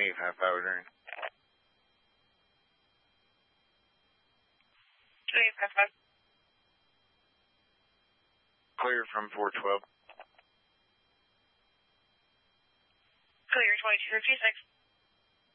Eve, half hour during. Eve, half hour. Clear from 412. Clear 2256.